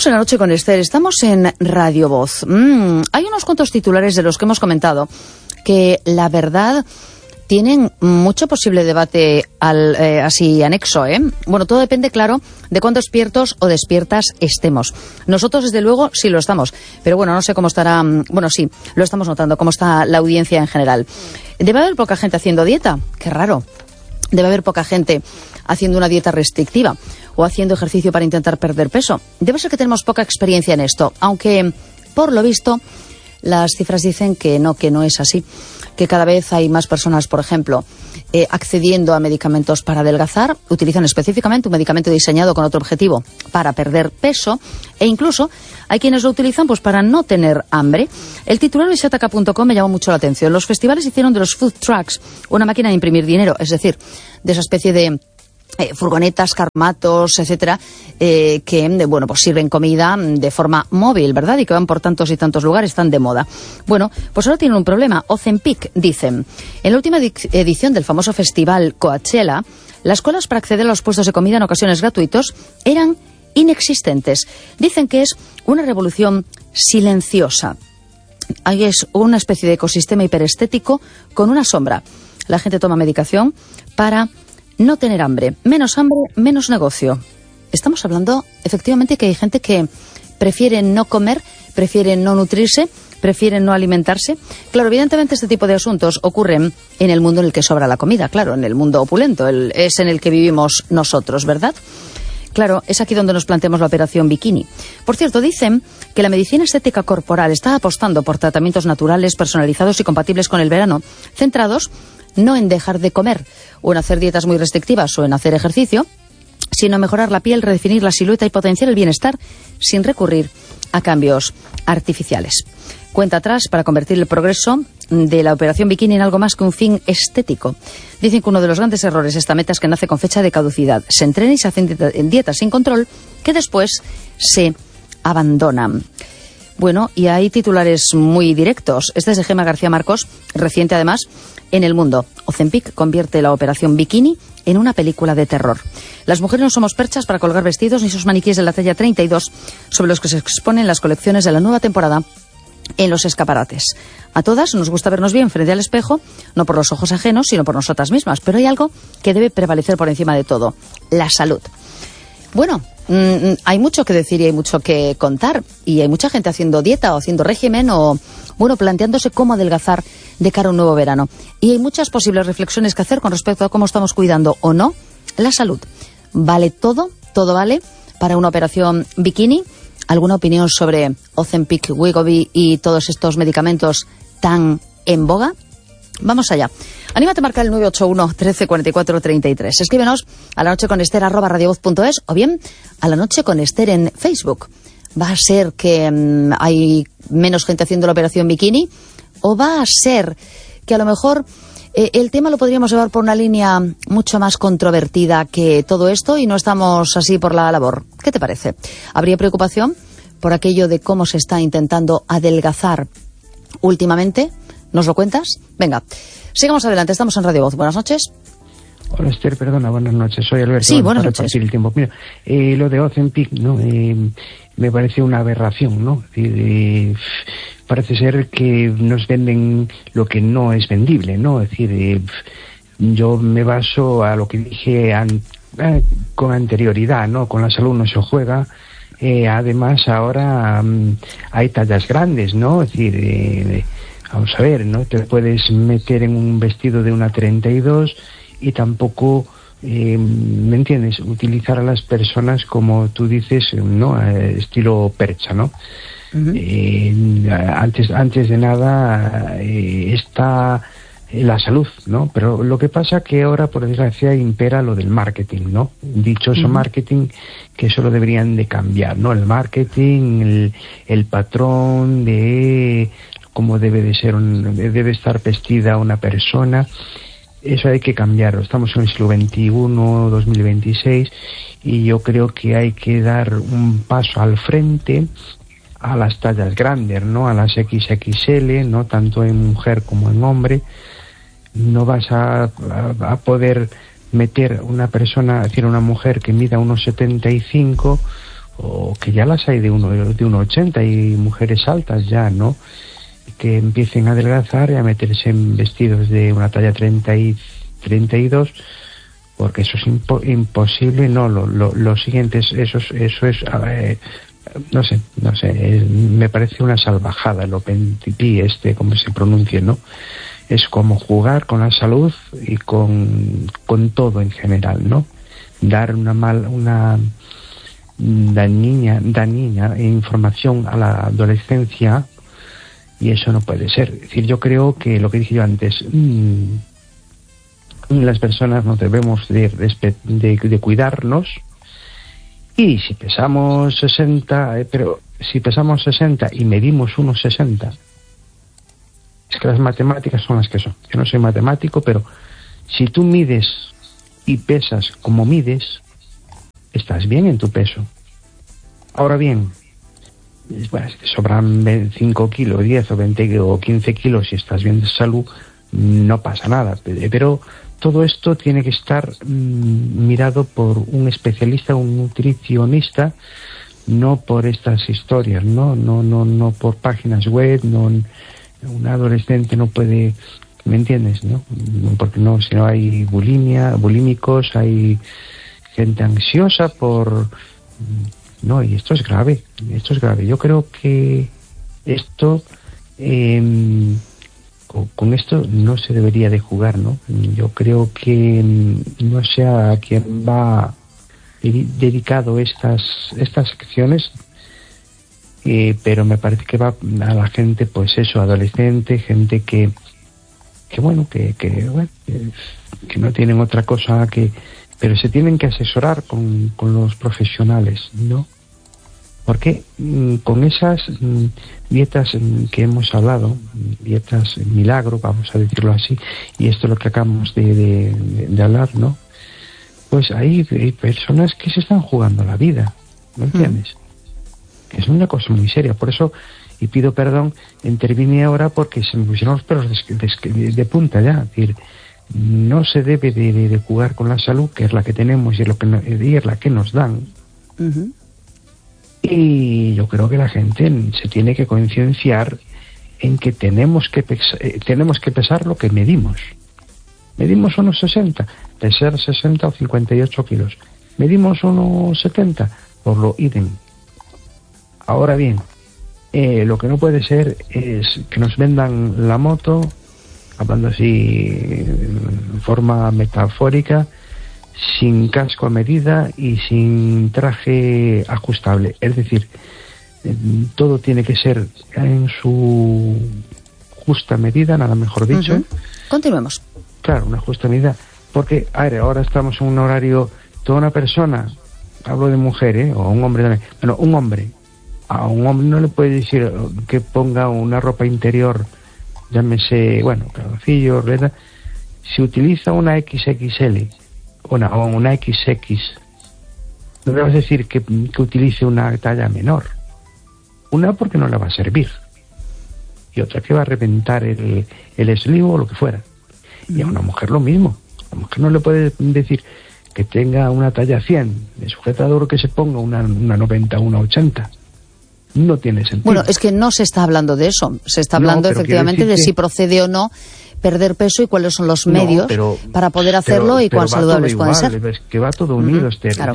Estamos en La Noche con Esther, estamos en Radio Voz. Hay unos cuantos titulares de los que hemos comentado que, la verdad, tienen mucho posible debate así anexo, ¿eh? Bueno, todo depende, claro, de cuán despiertos o despiertas estemos. Nosotros, desde luego, sí lo estamos. Pero bueno, no sé cómo estará... Bueno, sí, lo estamos notando, cómo está la audiencia en general. ¿Debe haber poca gente haciendo dieta? Qué raro. Debe haber poca gente haciendo una dieta restrictiva o haciendo ejercicio para intentar perder peso. Debe ser que tenemos poca experiencia en esto, aunque, por lo visto, las cifras dicen que no es así, que cada vez hay más personas, por ejemplo, accediendo a medicamentos para adelgazar, utilizan específicamente un medicamento diseñado con otro objetivo para perder peso, e incluso hay quienes lo utilizan pues para no tener hambre. El titular de Shataka.com me llamó mucho la atención. Los festivales hicieron de los food trucks una máquina de imprimir dinero, es decir, de esa especie de furgonetas, carmatos, etcétera, que pues sirven comida de forma móvil, ¿verdad? Y que van por tantos y tantos lugares, están de moda. Bueno, pues ahora tienen un problema. Ozempic, dicen. En la última edición del famoso festival Coachella, las colas para acceder a los puestos de comida en ocasiones gratuitos eran inexistentes. Dicen que es una revolución silenciosa. Ahí es una especie de ecosistema hiperestético con una sombra. La gente toma medicación para no tener hambre, menos negocio. Estamos hablando, efectivamente, que hay gente que prefiere no comer, prefiere no nutrirse, prefiere no alimentarse. Claro, evidentemente este tipo de asuntos ocurren en el mundo en el que sobra la comida, claro, en el mundo opulento, es en el que vivimos nosotros, ¿verdad? Claro, es aquí donde nos planteamos la operación bikini. Por cierto, dicen que la medicina estética corporal está apostando por tratamientos naturales, personalizados y compatibles con el verano, centrados no en dejar de comer o en hacer dietas muy restrictivas o en hacer ejercicio, sino en mejorar la piel, redefinir la silueta y potenciar el bienestar sin recurrir a cambios artificiales. Cuenta atrás para convertir el progreso de la operación bikini en algo más que un fin estético. Dicen que uno de los grandes errores de esta meta es que nace con fecha de caducidad. Se entrena y se hacen dietas sin control que después se abandonan. Bueno, y hay titulares muy directos. Este es de Gemma García Marcos, reciente además, en El Mundo. Ozempic convierte la operación bikini en una película de terror. Las mujeres no somos perchas para colgar vestidos ni esos maniquíes de la talla 32 sobre los que se exponen las colecciones de la nueva temporada en los escaparates. A todas nos gusta vernos bien frente al espejo, no por los ojos ajenos, sino por nosotras mismas. Pero hay algo que debe prevalecer por encima de todo: la salud. Bueno, hay mucho que decir y hay mucho que contar. Y hay mucha gente haciendo dieta o haciendo régimen o, planteándose cómo adelgazar de cara a un nuevo verano. Y hay muchas posibles reflexiones que hacer con respecto a cómo estamos cuidando o no la salud. ¿Vale todo? ¿Todo vale para una operación bikini? ¿Alguna opinión sobre Ozempic, Wegovy y todos estos medicamentos tan en boga? Vamos allá. Anímate a marcar el 981 13 44 33. Escríbenos a lanocheconester@radiovoz.es o bien a La Noche con Esther en Facebook. ¿Va a ser que hay menos gente haciendo la operación bikini? ¿O va a ser que a lo mejor el tema lo podríamos llevar por una línea mucho más controvertida que todo esto y no estamos así por la labor? ¿Qué te parece? ¿Habría preocupación por aquello de cómo se está intentando adelgazar últimamente? ¿Nos lo cuentas? Venga, sigamos adelante, estamos en Radio Voz. Buenas noches. Hola Esther, perdona, buenas noches, soy Alberto. Sí, buenas noches. El tiempo. Mira, lo de Ozempic, ¿no? Me parece una aberración, ¿no? Parece ser que nos venden lo que no es vendible, ¿no? Es decir, yo me baso a lo que dije con anterioridad, ¿no? Con la salud no se juega. Además, ahora hay tallas grandes, ¿no? Es decir, vamos a ver, ¿no? Te puedes meter en un vestido de una 32 y tampoco, ¿me entiendes?, utilizar a las personas como tú dices, ¿no?, estilo percha, ¿no? Uh-huh. Antes de nada está la salud, ¿no? Pero lo que pasa que ahora, por desgracia, impera lo del marketing, ¿no? Dichoso marketing que solo deberían de cambiar, ¿no? El marketing, el patrón de cómo debe debe estar vestida una persona. Eso hay que cambiarlo. Estamos en el siglo XXI, 2026, y yo creo que hay que dar un paso al frente a las tallas grandes, ¿no? A las XXL, ¿no? Tanto en mujer como en hombre. No vas a poder meter una persona, es decir, una mujer que mida unos 75 o que ya las hay de 1,80 y mujeres altas ya, ¿no? Que empiecen a adelgazar y a meterse en vestidos de una talla 30 y 32, porque eso es imposible. No, lo siguiente es eso es no sé, me parece una salvajada el open TP, como se pronuncia, ¿no? Es como jugar con la salud y con todo en general, ¿no? Dar una dañina información a la adolescencia, y eso no puede ser. Es decir, yo creo que lo que dije yo antes, las personas nos debemos de cuidarnos, y si pesamos 60, pero si pesamos 60 y medimos unos 60, es que las matemáticas son las que son. Yo no soy matemático, pero si tú mides y pesas como mides, estás bien en tu peso. Ahora bien, bueno, si te sobran 5 kilos, 10 o 20 o 15 kilos, si estás bien de salud, no pasa nada. Pero todo esto tiene que estar mirado por un especialista, un nutricionista, no por estas historias, no por páginas web. Un adolescente no puede, ¿me entiendes? ¿No? Porque si no hay bulímicos, hay gente ansiosa por... No, y esto es grave. Yo creo que esto, con esto no se debería de jugar, ¿no? Yo creo que no sé a quién va dedicado estas secciones, pero me parece que va a la gente, pues eso, adolescente, gente que no tienen otra cosa pero se tienen que asesorar con los profesionales, ¿no? Porque con esas dietas que hemos hablado, dietas milagro, vamos a decirlo así, y esto es lo que acabamos de hablar, ¿no? Pues hay personas que se están jugando la vida, ¿me entiendes? Es una cosa muy seria. Por eso, y pido perdón, intervine ahora porque se me pusieron los pelos de punta ya. Es decir, no se debe de jugar con la salud, que es la que tenemos y es la que nos dan. Uh-huh. Y yo creo que la gente se tiene que concienciar en que tenemos que pesar lo que medimos. Medimos unos 60, pesar 60 o 58 kilos. Medimos unos 70, por lo idem. Ahora bien, lo que no puede ser es que nos vendan la moto, hablando así en forma metafórica, sin casco a medida y sin traje ajustable. Es decir, todo tiene que ser en su justa medida, nada mejor dicho. Uh-huh. Continuemos. Claro, una justa medida. Porque, ahora estamos en un horario, toda una persona, hablo de mujer, o un hombre también, bueno, un hombre, a un hombre no le puede decir que ponga una ropa interior, llámese, calzoncillo, ¿verdad? Si utiliza una XXL o una XX, no le vas a decir que utilice una talla menor. Una, porque no le va a servir, y otra que va a reventar el sleeve o lo que fuera. Y a una mujer lo mismo. A una mujer no le puede decir que tenga una talla 100 de sujetador, que se ponga una 90, una 80. No tiene sentido. Bueno, es que no se está hablando de eso. Se está hablando efectivamente de si procede o no perder peso y cuáles son los medios para poder hacerlo y cuán saludables pueden ser. Es que va todo unido, claro.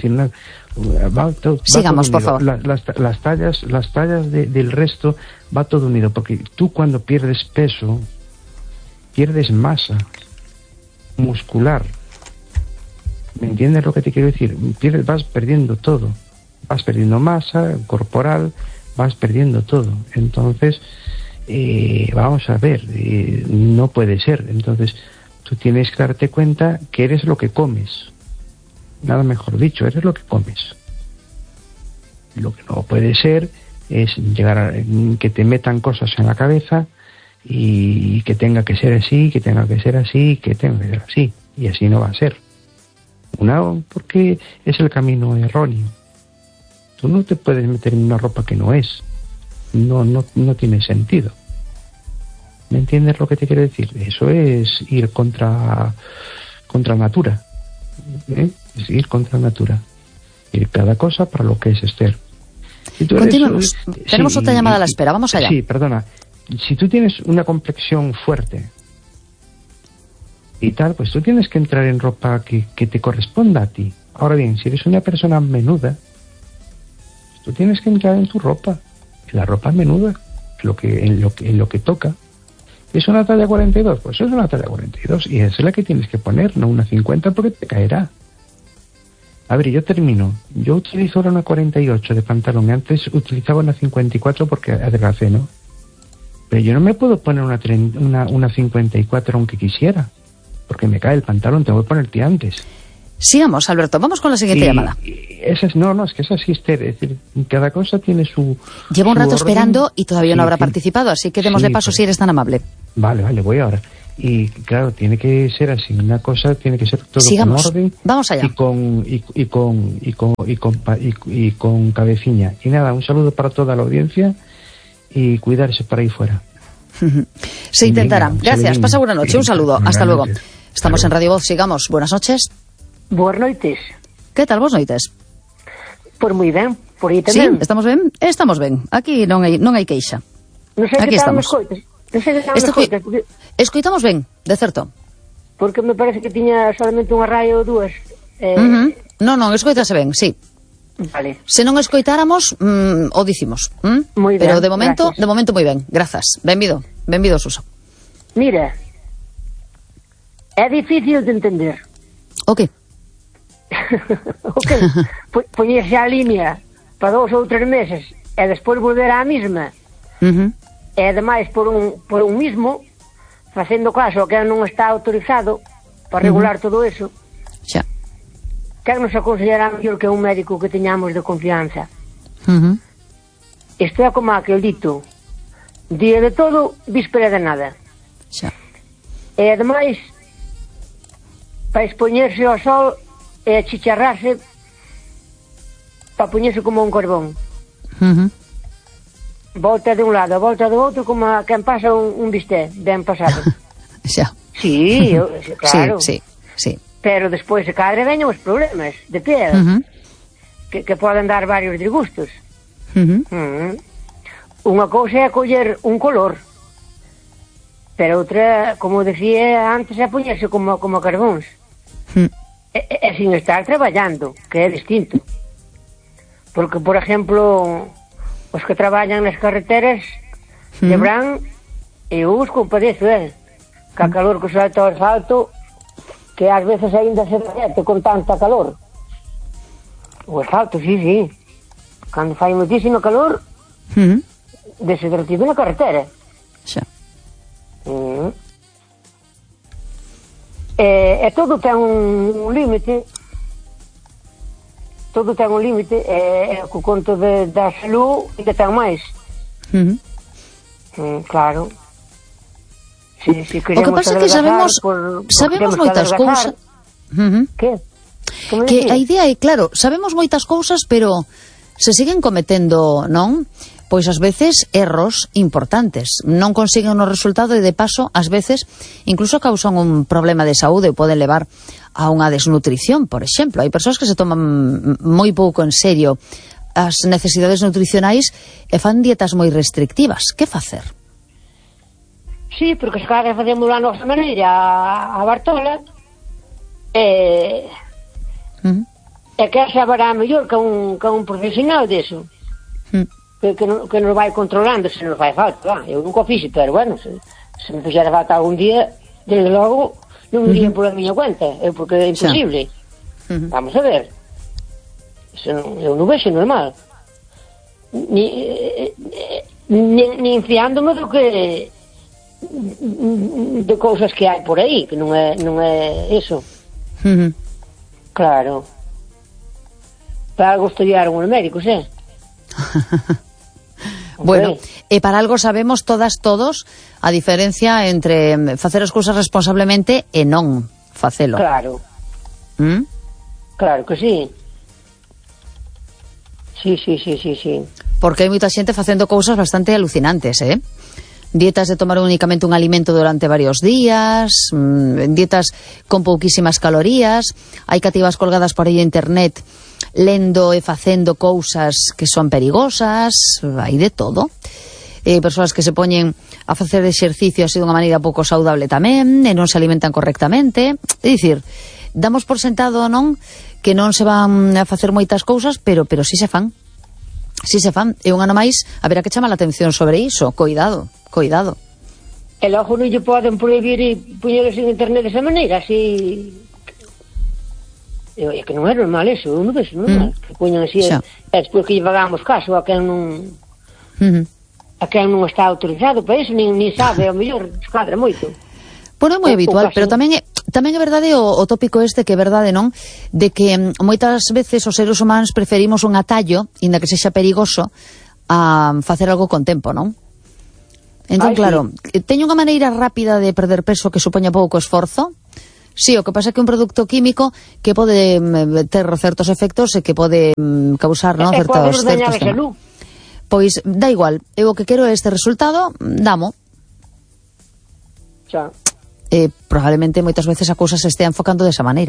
Sigamos, por favor. Las tallas del resto va todo unido, porque tú cuando pierdes peso, pierdes masa muscular. ¿Me entiendes lo que te quiero decir? Vas perdiendo todo. Vas perdiendo masa corporal, vas perdiendo todo. Entonces, vamos a ver, no puede ser. Entonces, tú tienes que darte cuenta que eres lo que comes. Nada mejor dicho, eres lo que comes. Lo que no puede ser es llegar a que te metan cosas en la cabeza y que tenga que ser así, que tenga que ser así, que tenga que ser así. Y así no va a ser. Porque es el camino erróneo. Tú no te puedes meter en una ropa que no es. No tiene sentido. ¿Me entiendes lo que te quiero decir? Eso es ir contra natura. Es ir contra natura. Ir cada cosa para lo que es Esther. Continuemos. Tenemos otra llamada a la espera. Vamos allá. Sí, perdona. Si tú tienes una complexión fuerte y tal, pues tú tienes que entrar en ropa que te corresponda a ti. Ahora bien, si eres una persona menuda, tú tienes que entrar en tu ropa. La ropa menuda, en lo que toca. ¿Es una talla 42? Pues es una talla 42. Y esa es la que tienes que poner, no una 50, porque te caerá. A ver, yo termino. Yo utilizo ahora una 48 de pantalón. Antes utilizaba una 54 porque adelgacé, ¿no? Pero yo no me puedo poner una 54 aunque quisiera. Porque me cae el pantalón, tengo que poner tirantes. Sigamos, Alberto, vamos con la siguiente llamada. Es que es así, Esther. Es decir, cada cosa tiene su... Lleva un rato orden. Esperando y todavía no habrá participado, así que démosle paso si eres tan amable. Vale, voy ahora. Y claro, tiene que ser así, una cosa tiene que ser todo Sigamos. con orden. Vamos allá. Y con cabeciña. Y nada, un saludo para toda la audiencia y cuidarse por ahí fuera. Se intentará. Gracias, pasa buena noche, un saludo, hasta luego. Estamos en Radio Voz, sigamos. Buenas noches. Boas noites. Que tal, vos noites? Pois moi ben, por aí Sí, tamén. estamos ben? Estamos ben. Aquí non hai queixa. Non sei Aquí que tal estamos. me escoitas. Non sei que tal me escoitas, Escoitamos ben, de certo. porque me parece que tiña solamente unha raia ou dúas. Non, escoitase ben, sí. Vale. Se non escoitáramos, o dicimos. Moi ben, Pero de momento gracias. moi ben. Grazas. Benvido, Suso. Mira, é difícil de entender. O que? Ok, poñerse a línea para 2 ou 3 meses e despois volver á mesma. E ademais por un mismo facendo caso a quen non está autorizado para regular todo eso. Xa. Quen nos aconsellará mellor que un médico que teñamos de confianza? Isto é como aquel dito: día de todo, víspera de nada. Xa. E ademais, para expoñerse ao sol e achicharrarse para poñerse como un carbón. Volta de un lado, volta do outro, como a quen pasa un bisté ben pasado. Xa. Sí, claro. Sí. Pero despois se cadre veñen os problemas de piel, que poden dar varios disgustos. Unha cousa é coller un color, pero outra, como decía antes, é poñerse como carbóns. E sin estar traballando, que é distinto. Porque, por exemplo, os que traballan nas carreteras de verán, eu os compadezo, que a calor que solta o asfalto, que ás veces ainda se derrete con tanta calor. O asfalto, sí. Cando fai moitísimo calor, deshidrativo na carretera. Xa. E todo ten un límite. Todo ten un límite. E co conto da salud que ten máis. Claro. Si O que pasa é que sabemos moitas cousas. Que? Que a idea é, claro, sabemos moitas cousas, pero se siguen cometendo, non? Pois ás veces erros importantes. Non consiguen o resultado e de paso, ás veces, incluso causan un problema de saúde e poden levar a unha desnutrición, por exemplo. Hai persoas que se toman moi pouco en serio as necesidades nutricionais e fan dietas moi restrictivas. Que facer? Sí, porque se cada facemos a nosa maneira a Bartola e que saberá mellor que un profesional deso. Que nos vai controlando se nos fai falta. Eu nunca o fixe, pero bueno, se me fixera falta algún día, desde logo non me iría por a miña cuenta, porque é imposible. Vamos a ver, eu non vexo normal, nin fiándome do que de cousas que hai por aí, que non é eso. Claro, para algo estudiaron os médicos, Bueno, e para algo sabemos todos a diferencia entre facer as cousas responsablemente e non facelo. Claro. Claro que sí. Sí. Porque hai moita xente facendo cousas bastante alucinantes, dietas de tomar únicamente un alimento durante varios días, dietas con pouquísimas calorías, hai cativas colgadas por aí en internet lendo e facendo cousas que son perigosas, hai de todo. Persoas que se poñen a facer exercicio así dunha maneira pouco saudable tamén, e non se alimentan correctamente. É dicir, damos por sentado, non, que non se van a facer moitas cousas, pero si se fan. Si se fan. E un ano máis haberá que chamar a atención sobre iso. Coidado. E logo non lle poden prohibir e poñelos en internet desa maneira, así... É que non é normal eso, non ves normal, que poñan así, e despois que lle pagamos caso a quen non... A quen non está autorizado para iso, nin sabe, ao mellor, escadra moito. Bueno, é moi habitual, pero tamén é verdade o tópico este, que é verdade, non? De que moitas veces os seres humanos preferimos un atallo, inda que sexa perigoso, a facer algo con tempo, non? Entón, claro, teño unha maneira rápida de perder peso que supoña pouco esforzo. Sí, o que pasa é que un produto químico que pode ter certos efectos e que pode causar, non, certos temas. Pois, da igual, eu o que quero é este resultado, damo. Xa. Probablemente moitas veces a cousa se estea enfocando desa maneira.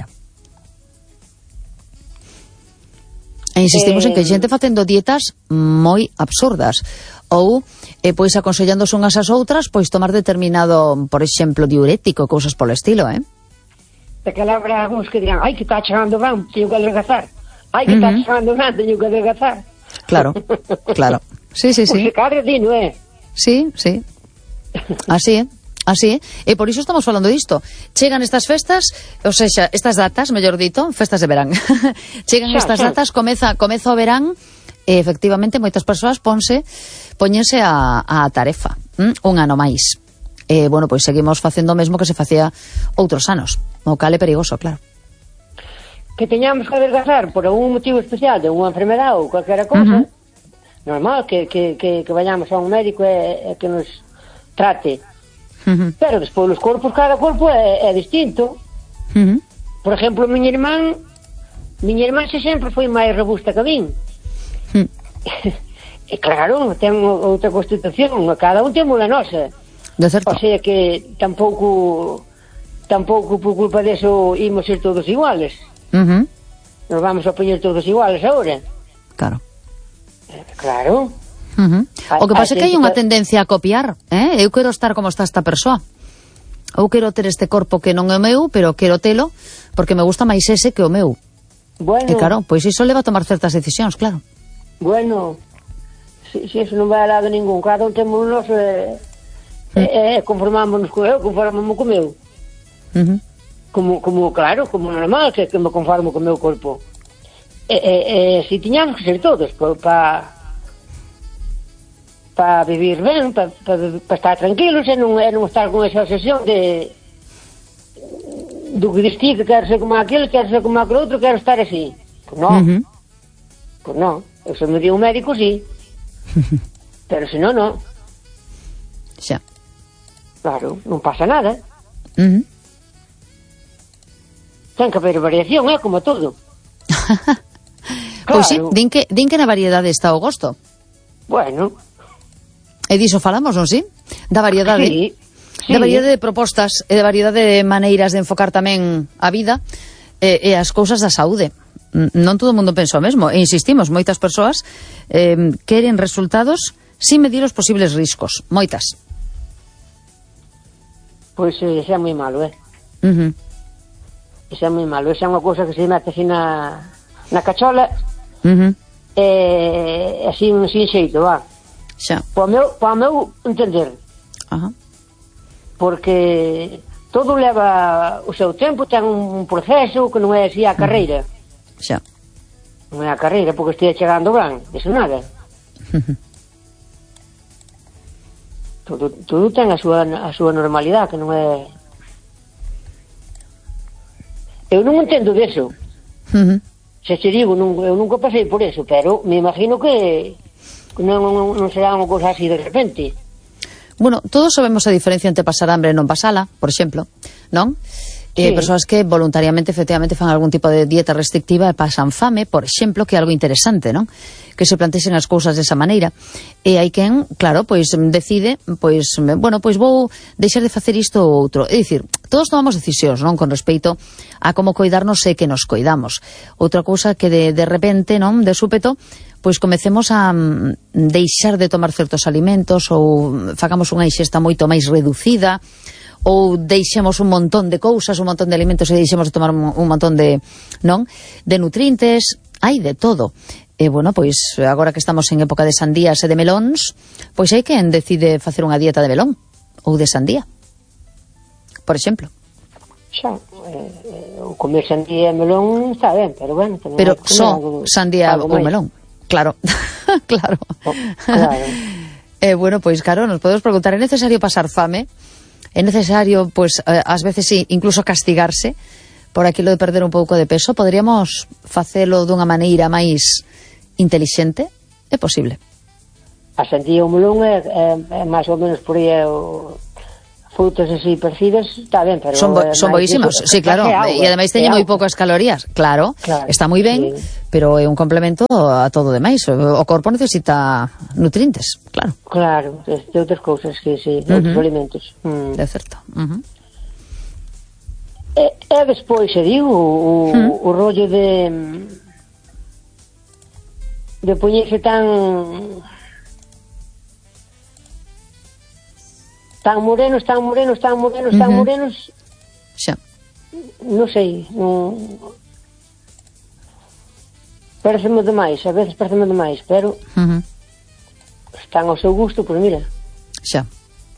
E insistimos en que xente facendo dietas moi absurdas, ou pois aconsellándose unhas ás outras pois tomar determinado, por exemplo, diurético, cousas polo estilo, De que habrá algúns que dirán, ai, que está chegando ben, teño que adelgazar. Ai, que está chegando ben, teño que adelgazar. Claro. Sí. Pois se cadre di, non é? Sí. Así é, e por iso estamos falando disto. Chegan estas festas, ou seja, estas datas, mellor dito, festas de verán. Chegan estas datas, comeza o verán, e efectivamente moitas persoas póñense a tarefa, un ano máis. Bueno, pois seguimos facendo o mesmo que se facía outros anos, o cal é perigoso, claro. Que teñamos que adelgazar por algún motivo especial, de unha enfermedade ou calquera cousa, normal que vayamos a un médico e que nos trate. Pero despois os corpos, cada corpo é distinto. Por exemplo, miña irmán xe sempre foi máis robusta que a min. E claro, ten outra constitución, cada un temos a nosa. De certo. O sea que tampouco por culpa deso imos ser todos iguales. Nos vamos a poñer todos iguales agora. Claro. Claro. O que pasa é que hai unha tendencia a copiar, eu quero estar como está esta persoa, ou quero ter este corpo que non é o meu, pero quero telo porque me gusta máis ese que o meu. Bueno. E claro, pois iso leva a tomar certas decisións, claro. Bueno, si eso non vai a lado ningún, cada un temos o noso conformámonos co eu, conformamos co meu. Como claro, como normal que me conformo co meu corpo. Si tiñamos que ser todos para vivir ben, para estar tranquilos e non estar con esa obsesión do que distí, que quero ser como aquele, quero ser como aquele outro, quero estar así. Pois non. Pois non. Eu se me di un médico, sí. Pero se non, non. Xa. Claro, non pasa nada. Ten que haber variación, como todo. Pois sí, din que na variedade está o gosto. Bueno. E diso falamos, non si? Da variedade. Sí. Da variedade de propostas e da variedade de maneiras de enfocar tamén a vida e as cousas da saúde. Non todo o mundo pensa o mesmo. E insistimos, moitas persoas queren resultados sin medir os posibles riscos. Moitas. Pois xa é moi malo, Xa é moi malo. Xa é unha cousa que se mete así na cachola así sin xeito, va. Xa. Para o meu entender. Porque todo leva o seu tempo, ten un proceso que non é así a carreira. Xa. Non é a carreira porque estea chegando ben, iso nada. Todo ten a súa normalidade, que non é... Eu non entendo deso. Se te digo, eu nunca pasei por eso, pero me imagino que non será unha cosa así de repente. Bueno, todos sabemos a diferencia entre pasar hambre e non pasala, por exemplo, non? Persoas que voluntariamente, efectivamente, fan algún tipo de dieta restrictiva e pasan fame, por exemplo, que é algo interesante, non? Que se plantexen as cousas desa maneira. E hai quen, claro, pois decide, pois, bueno, pois vou deixar de facer isto ou outro. É dicir, todos tomamos decisións, non? Con respecto a como coidarnos e que nos coidamos. Outra cousa que de repente, non? De súpeto, pois comecemos a deixar de tomar certos alimentos ou facamos unha ingesta moito máis reducida, ou deixemos un montón de cousas, un montón de alimentos e deixemos de tomar un montón de, non? De nutrientes, hai de todo. E, bueno, pois, agora que estamos en época de sandías e de melóns, pois hai quen decide facer unha dieta de melón ou de sandía, por exemplo. Xa, o comer sandía e melón está ben, pero bueno... Pero só sandía ou melón, claro, claro. Claro. Bueno, pois, claro, nos podemos preguntar, é necesario pasar fame? É necesario, pois, ás veces, sí, incluso castigarse por aquilo de perder un pouco de peso? Poderíamos facelo dunha maneira máis intelixente? É posible. A sandía ou melón é máis ou menos por aí frutas así parecidas, está ben, pero... Son boísimos, sí, claro, e ademais teñen moi poucas calorías, claro, está moi ben, sí, pero é un complemento a todo demais. O corpo necesita nutrientes, claro. Claro, de outras cousas, sí, de outros alimentos. De certo. E despois, se digo, o rollo de poñerse tan morenos, xa, non sei, pareceme demais, a veces pareceme demais, pero están ao seu gusto, pois mira, xa,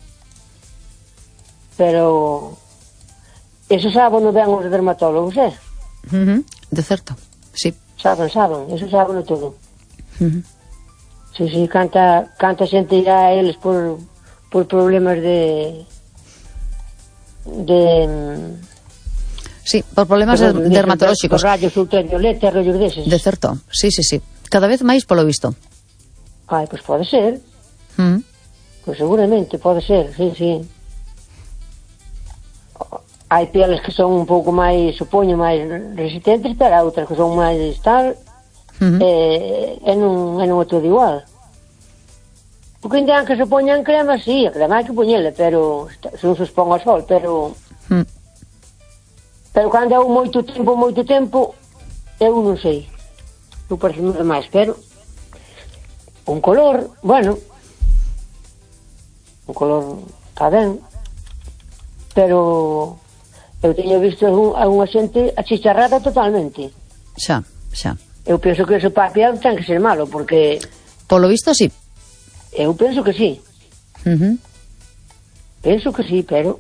pero eso sábano ben os dermatólogos, de certo, sí, saben, eso sábano todo. Sí, canta xente irá a eles por problemas sí, por problemas dermatolóxicos, rayos ultravioleta, rollos deses. De certo, sí, cada vez máis polo visto. Ai, pois pode ser. Pois seguramente pode ser, sí. Hai peles que son un pouco máis, supoño, máis resistentes, pero hai outras que son máis tal, e non é todo igual. Porque ainda que se poñan crema, sí, a crema hai que poñela, pero se non se expón ao sol, pero cando é moito tempo, eu non sei, non parece máis, pero un color, bueno, un color está ben, pero eu teño visto algunha xente achicharrada totalmente. Xa. Eu penso que ese papel ten que ser malo, porque... Polo visto, sí. Eu penso que sí. Penso que sí, pero...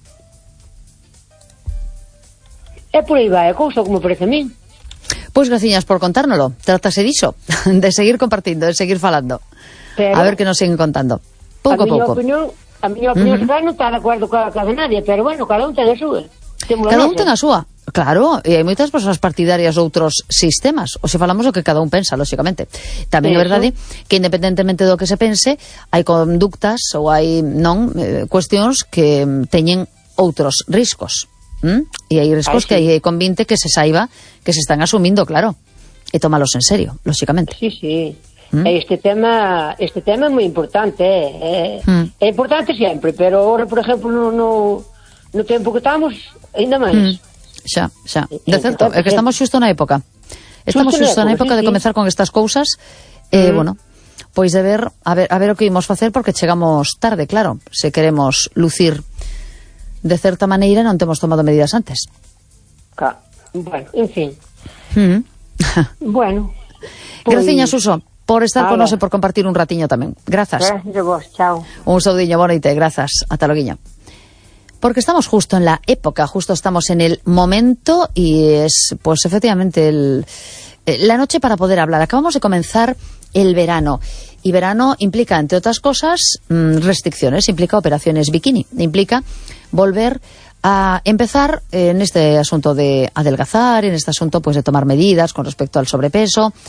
É por aí vai a cousa, como parece a min. Pois graciñas por contárnolo. Trátase diso, de seguir compartindo, de seguir falando. Pero, a ver que nos siguen contando. Pouco a pouco. A miña opinión non está de acordo ca de nadie, pero bueno, cada un ten a súa. Cada un ten a súa. Claro, e hai moitas persoas partidarias de outros sistemas, ou se falamos o que cada un pensa, lóxicamente. Tamén é verdade que independentemente do que se pense, hai conductas ou hai cuestións que teñen outros riscos. E hai riscos que hai convinte que se saiba que se están asumindo, claro, e tómalos en serio, lóxicamente. Sí. Este tema é moi importante, é importante sempre, pero ahora, por exemplo, no tempo que estamos, ainda máis. Xa, de certo, é que estamos xusto na época. Estamos xusto na época de comezar con estas cousas, bueno, pois de ver, a ver o que imos facer, porque chegamos tarde, claro, se queremos lucir de certa maneira, non temos tomado medidas antes. Bueno, en fin. Bueno. Graciñas, Suso, por estar con nos e por compartir un ratiño tamén. Grazas. Gracias a vos, chao. Un saudiño, boa noite, grazas. Ata loguiño. Porque estamos justo en la época, justo estamos en el momento y es, pues efectivamente, la noche para poder hablar. Acabamos de comenzar el verano y verano implica, entre otras cosas, restricciones, implica operaciones bikini, implica volver a empezar en este asunto de adelgazar, en este asunto pues de tomar medidas con respecto al sobrepeso,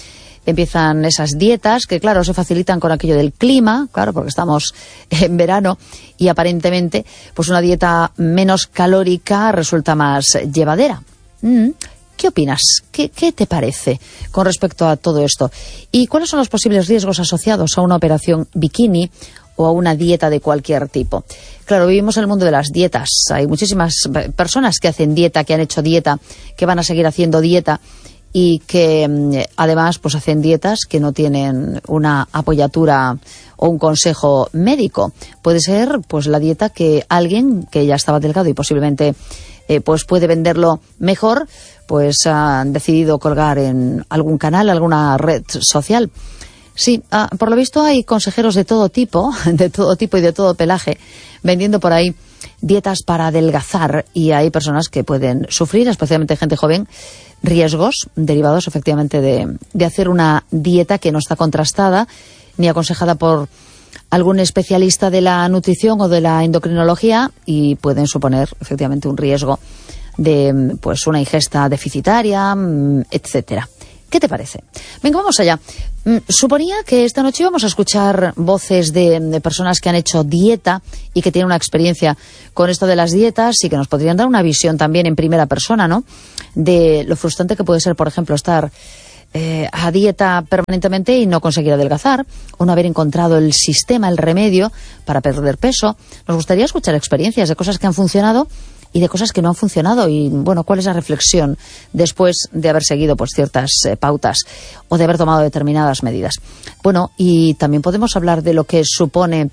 empiezan esas dietas que, claro, se facilitan con aquello del clima, claro, porque estamos en verano y aparentemente pues una dieta menos calórica resulta más llevadera. ¿Qué opinas? ¿Qué te parece con respecto a todo esto? ¿Y cuáles son los posibles riesgos asociados a una operación bikini o a una dieta de cualquier tipo? Claro, vivimos en el mundo de las dietas. Hay muchísimas personas que hacen dieta, que han hecho dieta, que van a seguir haciendo dieta y que además pues hacen dietas que no tienen una apoyatura o un consejo médico. Puede ser pues la dieta que alguien que ya estaba delgado y posiblemente pues puede venderlo mejor, pues han decidido colgar en algún canal, alguna red social. Sí, por lo visto hay consejeros de todo tipo y de todo pelaje, vendiendo por ahí dietas para adelgazar, y hay personas que pueden sufrir, especialmente gente joven, riesgos derivados efectivamente de hacer una dieta que no está contrastada ni aconsejada por algún especialista de la nutrición o de la endocrinología, y pueden suponer efectivamente un riesgo de pues una ingesta deficitaria, etcétera. ¿Qué te parece? Venga, vamos allá. Suponía que esta noche íbamos a escuchar voces de personas que han hecho dieta y que tienen una experiencia con esto de las dietas y que nos podrían dar una visión también en primera persona, ¿no?, de lo frustrante que puede ser, por ejemplo, estar a dieta permanentemente y no conseguir adelgazar, o no haber encontrado el sistema, el remedio para perder peso. Nos gustaría escuchar experiencias de cosas que han funcionado y de cosas que no han funcionado, y bueno, cuál es la reflexión después de haber seguido pues ciertas pautas o de haber tomado determinadas medidas. Bueno, y también podemos hablar de lo que supone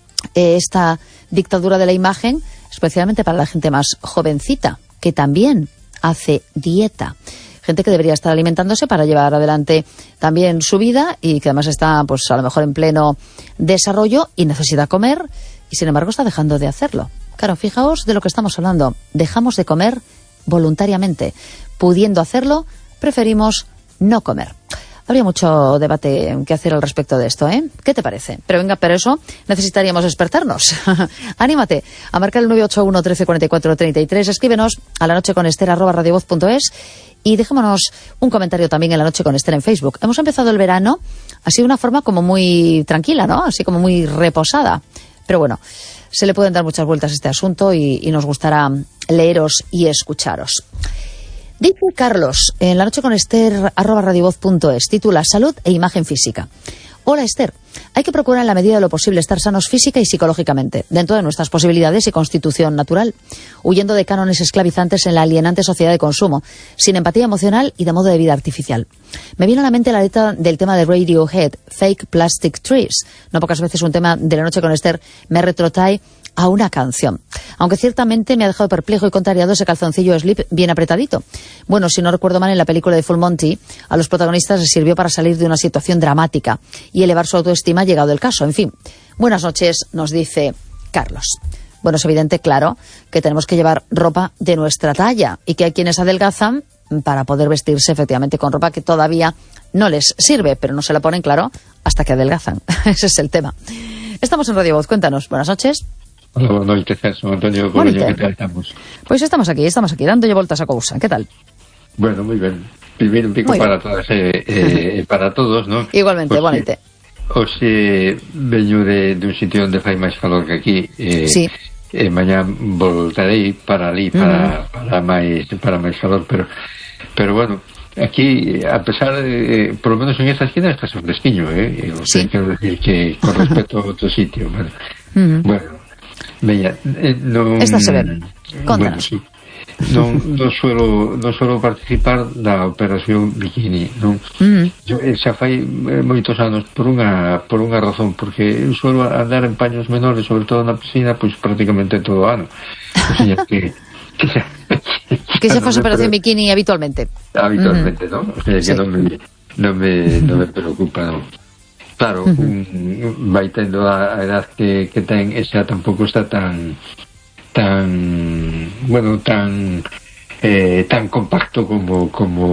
esta dictadura de la imagen, especialmente para la gente más jovencita, que también hace dieta. Gente que debería estar alimentándose para llevar adelante también su vida y que además está pues a lo mejor en pleno desarrollo y necesita comer, y sin embargo está dejando de hacerlo. Claro, fijaos de lo que estamos hablando. Dejamos de comer voluntariamente. Pudiendo hacerlo, preferimos no comer. Habría mucho debate que hacer al respecto de esto, ¿eh? ¿Qué te parece? Pero venga, pero eso necesitaríamos despertarnos. Anímate a marcar el 981 13 44 33. Escríbenos a lanocheconester@radiovoz.es y dejémonos un comentario también en La Noche con Esther en Facebook. Hemos empezado el verano así de una forma como muy tranquila, ¿no? Así como muy reposada. Pero bueno, se le pueden dar muchas vueltas a este asunto y nos gustará leeros y escucharos. Dice Carlos, en La Noche con Esther, @radiovoz.es, titula Salud e imagen física. Hola Esther, hay que procurar en la medida de lo posible estar sanos física y psicológicamente, dentro de nuestras posibilidades y constitución natural, huyendo de cánones esclavizantes en la alienante sociedad de consumo, sin empatía emocional y de modo de vida artificial. Me viene a la mente la letra del tema de Radiohead, Fake Plastic Trees. No pocas veces un tema de La Noche con Esther me retrotrae a una canción, aunque ciertamente me ha dejado perplejo y contrariado ese calzoncillo slip bien apretadito. Bueno, si no recuerdo mal, en la película de Full Monty a los protagonistas les sirvió para salir de una situación dramática y elevar su autoestima llegado el caso. En fin, buenas noches, nos dice Carlos. Bueno, es evidente, claro, que tenemos que llevar ropa de nuestra talla y que hay quienes adelgazan para poder vestirse efectivamente con ropa que todavía no les sirve, pero no se la ponen, claro, hasta que adelgazan. Ese es el tema. Estamos en Radio Voz, cuéntanos. Buenas noches. Hola, buenas noches, Antonio. ¿Qué tal estamos? Pues estamos aquí, dándolle voltas a cousa. ¿Qué tal? Bueno, muy bien. Primeiro un pico para todas, para todos, ¿no? Igualmente, igualmente. Hoxe veño de un sitio onde fai máis calor que aquí. Sí. Mañá voltarei para ali, para máis calor, pero bueno, aquí, a pesar de, por lo menos en esta esquina está fresquiño, sí. Quiero decir que con respecto a otro sitio, bueno, bueno, veña, non... Estás a ver, contanos. Bueno, sí. Non suelo participar da operación bikini, non? Yo, xa fai moitos anos por unha razón, porque eu suelo andar en paños menores, sobre todo na piscina, pois prácticamente todo o ano. O sea, que se fose operación bikini habitualmente. Habitualmente, non? O sea, que non me preocupa, non? Claro, vai tendo a edad que ten, esa tampouco está tan compacto como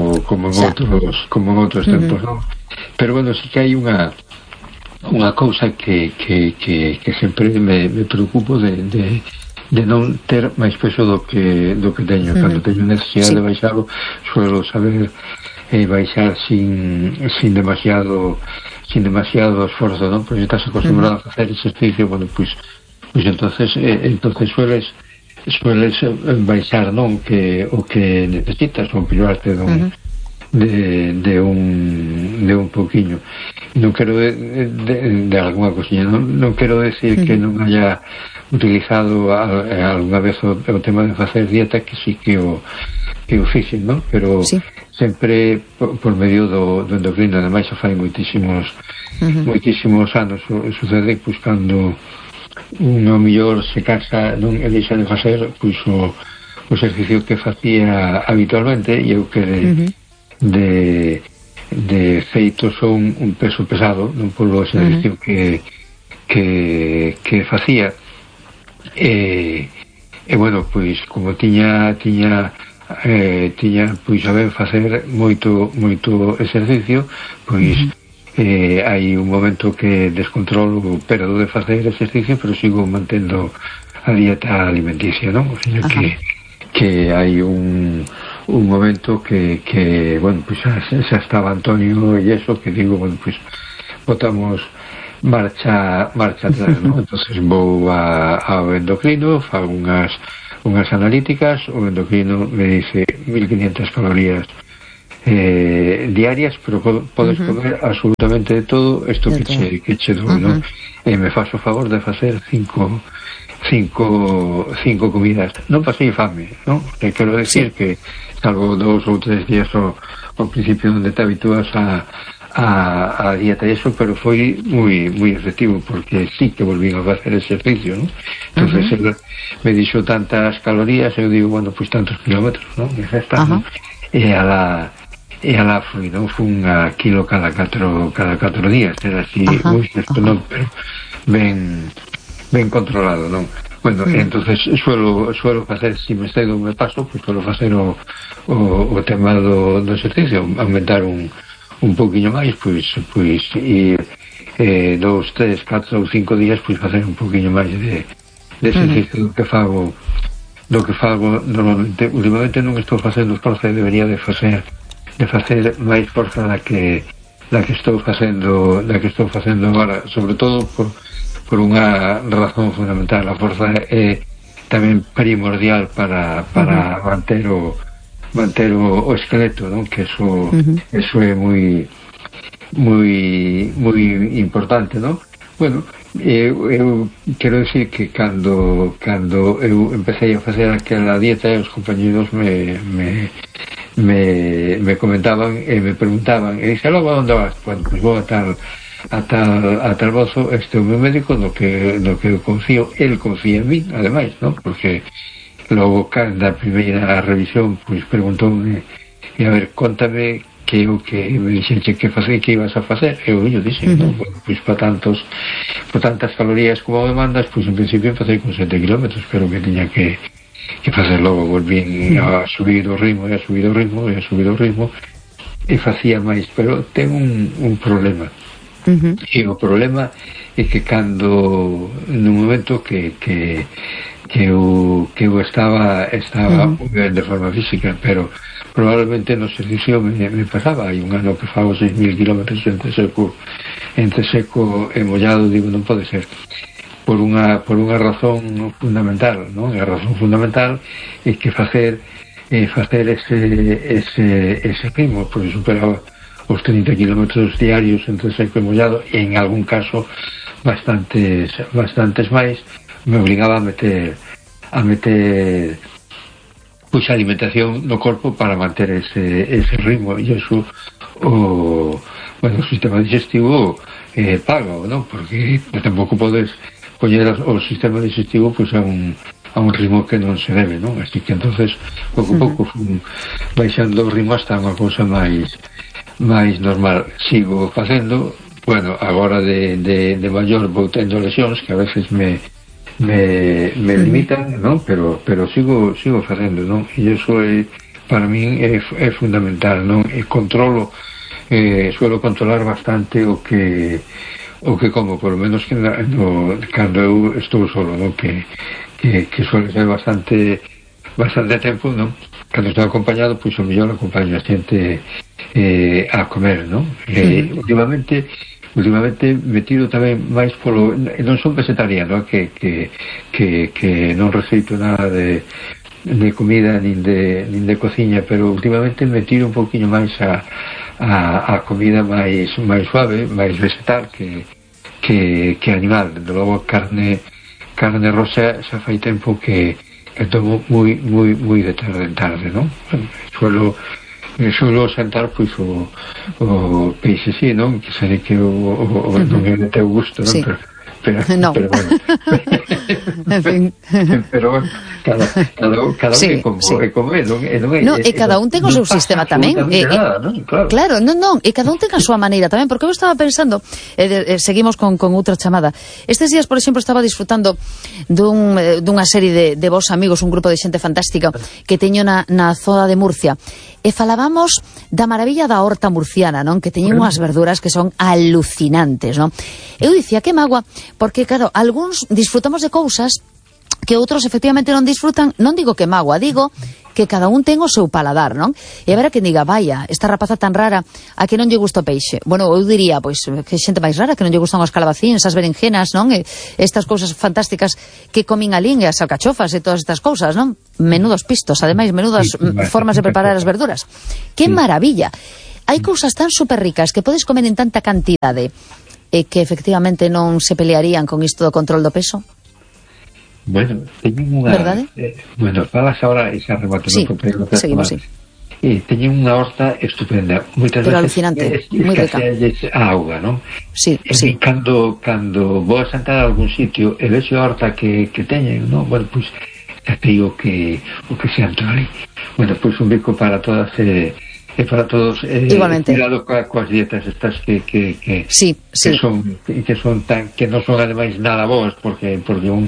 en outros tempos, ¿no? Pero bueno, sí que hai unha cousa que sempre me preocupo de non ter máis peso do que teño. Cando teño necesidade de baixalo, suelo saber baixar sin demasiado esforzo, non? Porque estás acostumbrado a facer exercicio, bueno, pois entonces sueles baixar, non, que o que necesitas, ou privarte de un pouquiño. Non quero de alguna cosilla, non quero decir que non haya utilizado alguna vez o tema de facer dieta, que sí que o fixen, non? Pero sí, sempre por medio do endocrino. Ademais, fai moitísimos anos sucede, pois, cando un mellor se cansa, non deixa de facer, pois, o exercicio que facía habitualmente, e eu que de feito son un peso pesado, non polo exercicio que facía, e bueno, pois como tiña pois a ben facer moito exercicio, pois hai un momento que descontrolo, pero de facer exercicio, pero sigo mantendo a dieta alimenticia, non? O sea, que hai un momento que bueno, pues xa estaba Antonio e eso, que digo, bueno, pues botamos marcha atrás, ¿no? Entonces vou ao endocrino, fago unhas analíticas, o endocrino me dice 1500 calorías diarias, pero podes comer absolutamente de todo isto que che dou, ¿no? E me faço o favor de facer cinco comidas. Non pasei fame, non? Quero decir que salvo 2 ou 3 días ao principio onde te habitúas a dieta e eso, pero foi moi efectivo, porque sí que volví a facer exercicio, non? Entonces él me dixo tantas calorías, eu digo, bueno, pues tantos kilómetros, non? E xa está, non? E a la foi, non? Fun a kilo cada 4 días, era así, isto non, pero ben controlado, non? Bueno, entonces suelo facer, se me cedo me paso, pues suelo facer o tema do exercicio, aumentar un pouquiño máis, pois ir 2, 3, 4 ou 5 días, pois facer un pouquiño máis de exercicio do que fago normalmente. Últimamente non estou facendo forza, e debería de facer máis forza da que estou facendo agora, sobre todo por unha razón fundamental. A forza é tamén primordial para manter o esqueleto, non? Que eso é moi importante, non? Bueno, eu quero decir que cando eu empecé a facer aquela dieta, os compañeros me comentaban e me preguntaban, e dixe, logo, onde vas? Bueno, pues vou a tal bozo, este é o meu médico, no que eu confío, el confía en mí, ademais, non? Porque logo, da primeira revisión, pois preguntoume, e a ver, contame que o que me dixenche que ibas a facer. Eu dixen, non? Pois para tantas calorías como me mandas, pois en principio empecé con 7 kilómetros, pero que tiña que facer logo. Volví a subir o ritmo, e facía máis, pero ten un problema. E o problema é que cando nun momento que eu estaba ben de forma física, pero probablemente no servicio me pasaba. Hai un ano que fago 6.000 kilómetros entre seco e mollado. Digo, non pode ser, por unha razón fundamental, non? A razón fundamental é que facer ese ritmo, porque superaba os 30 kilómetros diarios entre seco e mollado, e en algún caso bastantes máis, me obligaba a meter pois a alimentación no corpo para manter ese ritmo, e iso o sistema digestivo paga, non? Porque tampouco podes poñer o sistema digestivo pois a un ritmo que non se debe, non? Así que entonces pouco a pouco baixando o ritmo hasta unha cousa máis normal. Sigo facendo, bueno, agora de maior vou tendo lesións que a veces me limitan, non? Pero sigo facendo, non? E iso para min é fundamental, non? E suelo controlar bastante o que como, por lo menos cando eu estou solo, non? Que suele ser bastante tempo, non? Cando estou acompañado, pois o mellor acompaño a xente a comer, non? Últimamente me tiro tamén máis polo... Non son vegetariano, que non receito nada de comida nin de cociña, pero últimamente me tiro un poquinho máis a comida máis suave, máis vegetal que animal. De logo carne rosa xa fai tempo que tomo moi de tarde en tarde, non? Suelo sentar pois o peixe, sí, non? Que sei que non é de teu gusto, non? Sí. Pero bueno. En fin. Pero bueno, cada un Sí, como sí. non E cada un ten o seu sistema tamén. Nada, non? Claro, non, e cada un ten a súa maneira tamén, porque eu estaba pensando, seguimos con outra chamada. Estes días, por exemplo, estaba disfrutando dunha serie de vos amigos, un grupo de xente fantástica que teño na zona de Murcia, e falábamos da maravilla da horta murciana, non? Que teñen unhas verduras que son alucinantes, non? Eu dicía que magua, porque claro, algúns disfrutamos de cousas que outros efectivamente non disfrutan. Non digo que magua, digo que cada un ten o seu paladar, non? E a ver a quen diga, vaya, esta rapaza tan rara, a que non lle gusta o peixe. Bueno, eu diría, pois, que xente máis rara, que non lle gustan os calabacíns, as berenjenas, non? E estas cousas fantásticas que comin alín, e as alcachofas e todas estas cousas, non? Menudos pistos, ademais, menudas formas de preparar as verduras. Que maravilla! Hai cousas tan super ricas que podes comer en tanta cantidade e que efectivamente non se pelearían con isto do control do peso. Bueno, teñen unha... Verdade? Bueno, falas ahora e xa remato. Sí, seguimos, sí. Teñen unha horta estupenda. Moitas pero veces alucinante, moi rica. A auga, non? Sí, e sí. Cando vou a sentar a algún sitio e vexo a horta que teñen, non? Bueno, pois, xa te digo o que se entra ali. Bueno, pois un bico para todas e para todos. Igualmente. Cuidado coas dietas estas que sí. son tan, que non son ademais nada boas, porque un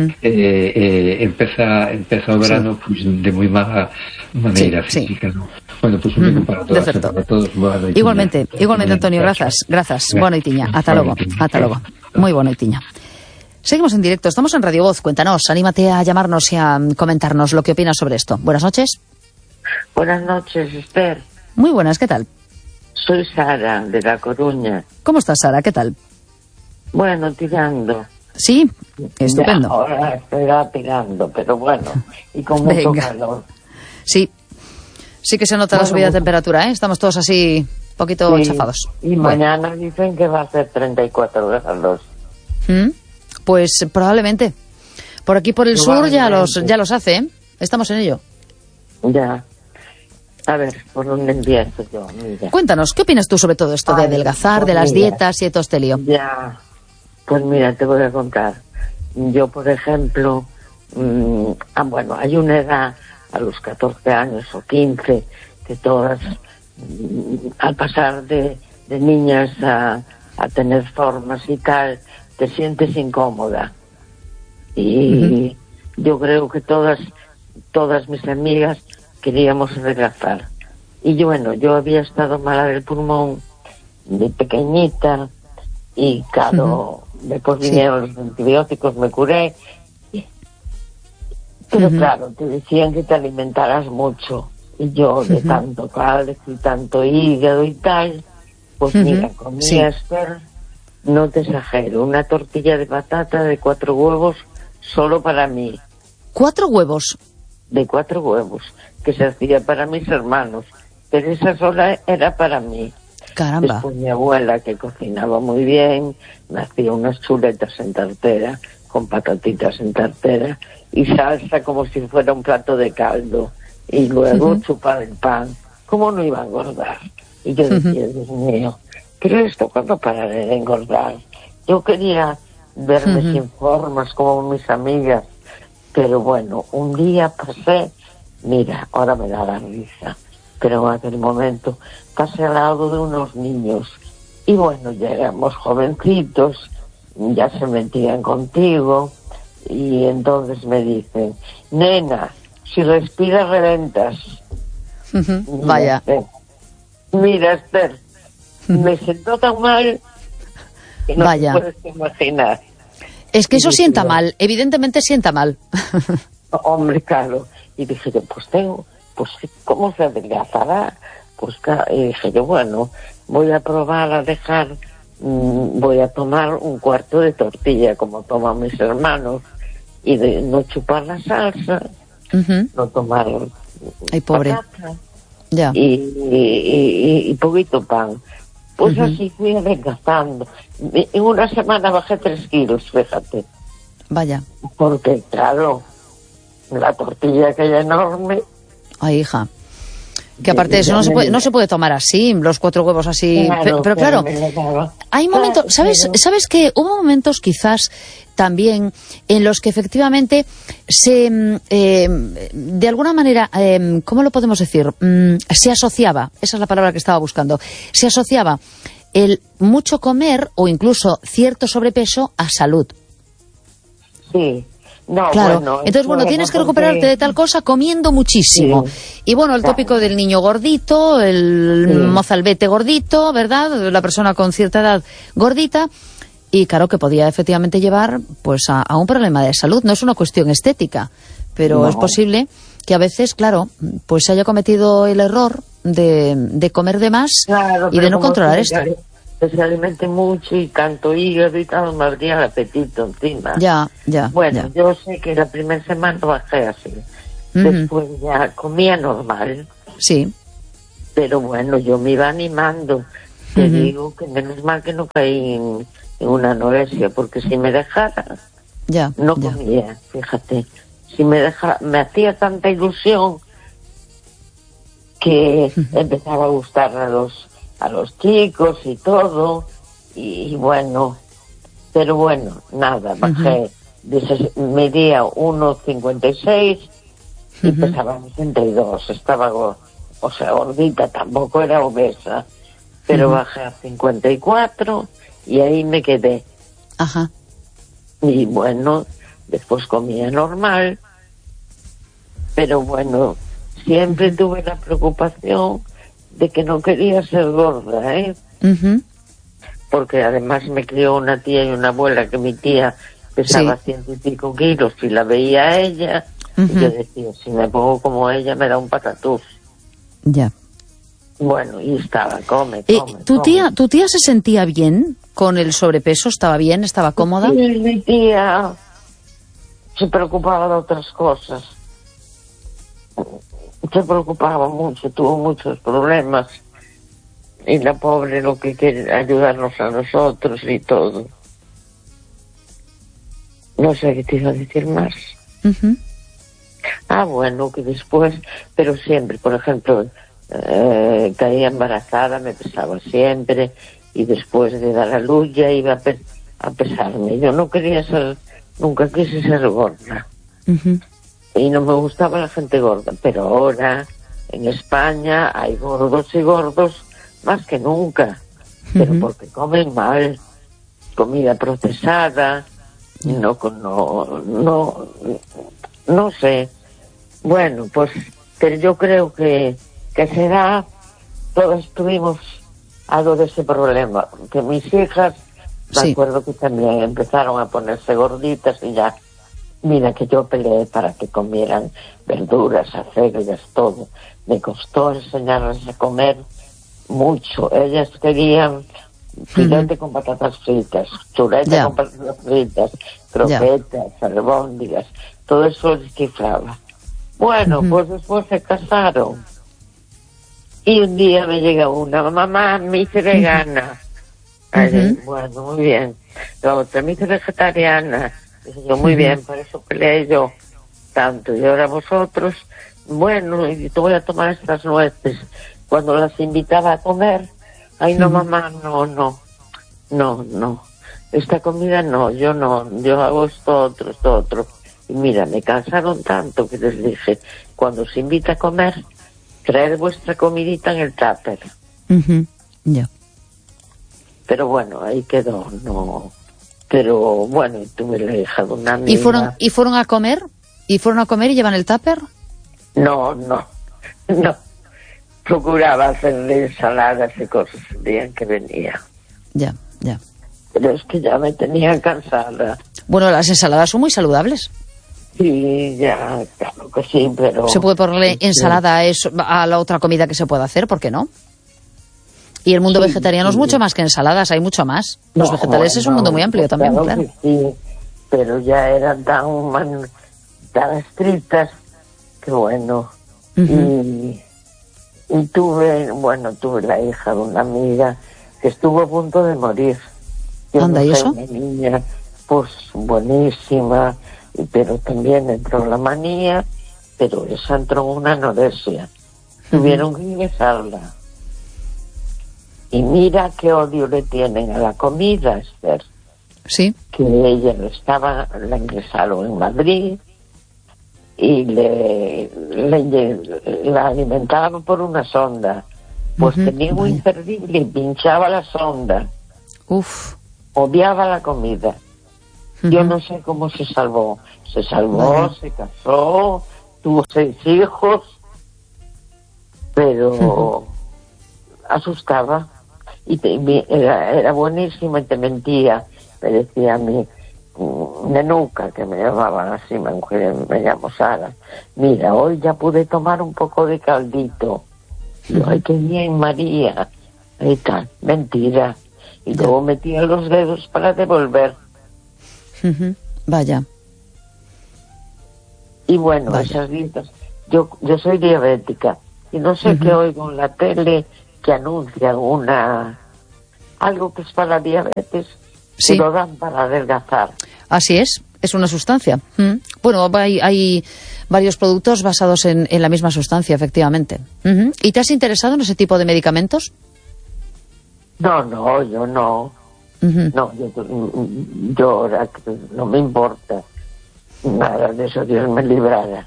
empeza o verano pois de moi mala maneira física, non? Bueno, pois un bico para todas e para todos. Igualmente, Antonio, grazas. Boa noitiña, ata logo. Moi boa noitiña. Seguimos en directo, estamos en Radio Voz. Cuéntanos, anímate a llamarnos y a comentarnos lo que opinas sobre esto. Buenas noches. Buenas noches, Esther. Muy buenas, ¿qué tal? Soy Sara, de La Coruña. ¿Cómo estás, Sara? ¿Qué tal? Bueno, tirando. Sí, estupendo. Ya, ahora estoy tirando, pero bueno, y con mucho calor. Sí que se nota la subida de temperatura, ¿eh? Estamos todos así, un poquito chafados. Y mañana dicen que va a ser 34 grados. Pues probablemente. Por aquí, por el sur, ya los hace, ¿eh? Estamos en ello. Ya. A ver, ¿por dónde empiezo yo? Mira. Cuéntanos, ¿qué opinas tú sobre todo esto de adelgazar, de las dietas y de todo este lío? Ya, pues mira, te voy a contar. Yo, por ejemplo, bueno, hay una edad, a los 14 años o 15, que todas, al pasar de niñas a tener formas y tal, te sientes incómoda. Y yo creo que todas mis amigas queríamos adelgazar. Y bueno, yo había estado mala del pulmón de pequeñita y claro, después vinieron los antibióticos, me curé. Pero claro, te decían que te alimentaras mucho. Y yo de tanto calcio y tanto hígado y tal, pues mira, comía Esther, no te exagero, una tortilla de patata de 4 huevos solo para mí. ¿4 huevos? De 4 huevos, que se hacía para mis hermanos, pero esa sola era para mí. Caramba. Después mi abuela, que cocinaba muy bien, me hacía unas chuletas en tartera, con patatitas en tartera, y salsa como si fuera un plato de caldo, y luego chupar el pan. ¿Cómo no iba a engordar? Y yo decía, Dios mío, pero esto cuándo pararé de engordar. Yo quería verme sin formas como mis amigas, pero bueno, un día pasé, mira, ahora me da la risa, pero en aquel momento pasé al lado de unos niños y bueno, ya éramos jovencitos, ya se metían contigo y entonces me dicen, nena, si respiras reventas. Vaya. Mira, Esther, me sentó tan mal que no te puedes imaginar. Es que eso sienta mal, evidentemente sienta mal. Hombre, claro. Y dije, pues ¿cómo se adelgazará? Pues y dije yo, bueno, voy a probar a dejar, voy a tomar un cuarto de tortilla, como toman mis hermanos, y de no chupar la salsa, no tomar patata, ya. Y poquito pan. Pues así fui adelgazando. En una semana bajé 3 kilos, fíjate. Vaya. Porque, claro, la tortilla aquella enorme. Ay, hija. Que aparte de eso no se puede tomar así, los 4 huevos así. Claro, pero claro, hay momentos, ¿sabes que hubo momentos quizás también en los que efectivamente de alguna manera, ¿cómo lo podemos decir? Se asociaba, esa es la palabra que estaba buscando, se asociaba el mucho comer o incluso cierto sobrepeso a salud. Sí. No, claro, bueno, entonces tienes que recuperarte de tal cosa comiendo muchísimo. Sí. Y bueno, el tópico del niño gordito, el mozalbete gordito, ¿verdad? La persona con cierta edad gordita. Y claro, que podía efectivamente llevar pues a un problema de salud. No es una cuestión estética, pero es posible que a veces, claro, pues se haya cometido el error de comer de más y de no controlar esto. Se alimente mucho y tanto hígado y tal, me abría el apetito encima. Ya. Bueno, yo sé que la primera semana bajé así. Después ya comía normal. Sí. Pero bueno, yo me iba animando. Te digo que menos mal que no caí en una anorexia, porque si me dejara, no comía, fíjate. Si me dejara, me hacía tanta ilusión que empezaba a gustar a los chicos y todo, y bueno, pero bueno, nada, bajé, medía 1,56 y pesaba 62, estaba, gordita, tampoco era obesa, pero bajé a 54 y ahí me quedé. Ajá. Y bueno, después comía normal, pero bueno, siempre tuve la preocupación de que no quería ser gorda, porque además me crió una tía y una abuela que mi tía pesaba 100 y pico kilos y la veía a ella y yo decía, si me pongo como ella me da un patatús. Ya. Bueno, y estaba, come. ¿Tu tía se sentía bien con el sobrepeso? ¿Estaba bien? ¿Estaba cómoda? Sí, mi tía se preocupaba de otras cosas. Se preocupaba mucho, tuvo muchos problemas y la pobre lo que quiere ayudarnos a nosotros y todo. No sé qué te iba a decir más. Bueno, que después, pero siempre, por ejemplo, caía embarazada, me pesaba siempre y después de dar a luz ya iba a pesarme. Yo no quería ser, nunca quise ser gorda. Y no me gustaba la gente gorda, pero ahora en España hay gordos y gordos más que nunca, pero porque comen mal, comida procesada, no sé. Bueno, pues, pero yo creo que será, todos tuvimos algo de ese problema, que mis hijas, me acuerdo que también empezaron a ponerse gorditas y ya. Mira que yo peleé para que comieran verduras, acelgas, todo. Me costó enseñarles a comer mucho. Ellas querían filete con patatas fritas, chuleta con patatas fritas, croquetas, albóndigas. Todo eso les chiflaba. Bueno, pues después se casaron. Y un día me llega una, mamá, me hice vegana. Bueno, muy bien. La otra, me hice vegetariana. Dije yo, muy bien, por eso peleé yo tanto. Y ahora vosotros, bueno, y te voy a tomar estas nueces. Cuando las invitaba a comer, ay no mamá, no. Esta comida no, yo hago esto otro. Y mira, me cansaron tanto que les dije, cuando os invita a comer, traed vuestra comidita en el tupper. Pero bueno, ahí quedó, no. Pero bueno, tuve la hija de una amiga. ¿Y fueron a comer? ¿Y llevan el tupper? No. Procuraba hacerle ensaladas y cosas el día en que venía. Ya. Pero es que ya me tenía cansada. Bueno, las ensaladas son muy saludables. Sí, ya, claro que sí, pero... Se puede ponerle ensalada a la otra comida que se pueda hacer, ¿por qué no? Y el mundo vegetariano es mucho más que ensaladas, hay mucho más. Los vegetales es un mundo muy amplio también, claro. Sí, pero ya eran tan estrictas que bueno. Y tuve la hija de una amiga que estuvo a punto de morir. ¿Anda, y eso? Una niña, pues buenísima, pero también entró la manía, pero esa entró en una anorexia. Tuvieron que ingresarla. Y mira qué odio le tienen a la comida, Esther. Sí. Que ella la ingresaron en Madrid y la alimentaban por una sonda. Pues tenía un imperdible y pinchaba la sonda. Uf. Odiaba la comida. Yo no sé cómo se salvó. Se salvó, se casó, tuvo 6 hijos, pero asustaba. Y era buenísima y te mentía. Me decía a mí, Nenuca, que me llamaban así, me llamo Sara, mira, hoy ya pude tomar un poco de caldito. Y yo, ay, qué bien, María. Y tal, mentira. Y luego metía los dedos para devolver. Vaya. Y bueno, esas dietas. Yo soy diabética y no sé qué oigo en la tele que anuncian algo que es para la diabetes y lo dan para adelgazar. Así es una sustancia. Bueno, hay varios productos basados en la misma sustancia, efectivamente. ¿Y te has interesado en ese tipo de medicamentos? No, yo no. No, yo ahora no me importa nada de eso, Dios me librara.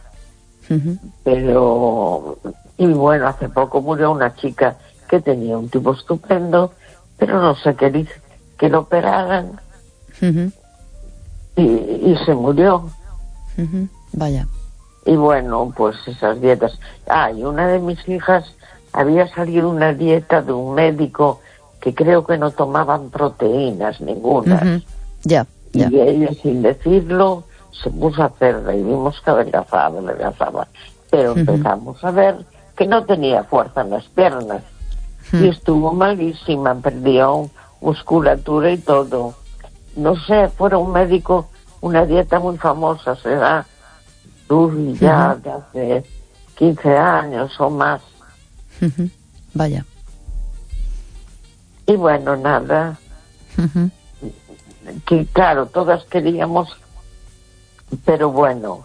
Pero, y bueno, hace poco murió una chica que tenía un tipo estupendo, pero no sé qué dice, que lo operaran y se murió. Vaya. Y bueno, pues esas dietas. Y una de mis hijas había salido una dieta de un médico que creo que no tomaban proteínas ninguna. Ya. Y ella, sin decirlo, se puso a hacerla y vimos que adelgazaba. Pero empezamos a ver que no tenía fuerza en las piernas. Y estuvo malísima, perdió musculatura y todo. No sé, fuera un médico, una dieta muy famosa, será ya de hace 15 años o más. Vaya. Y bueno, nada. Que claro, todas queríamos, pero bueno,